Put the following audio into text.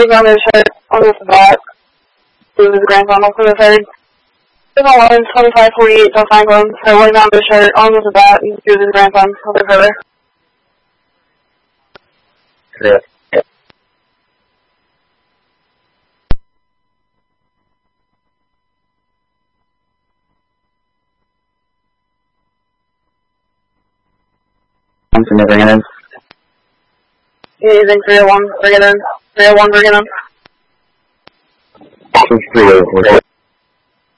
Somebody found his shirt on this bat. It was his grandson for the third. 11, 25, 48, South Franklin. Somebody found his shirt on this bat. He was his grandson for the further. Correct. I'm bringing in. Using 301, bring it in. 301, bring it in. 304.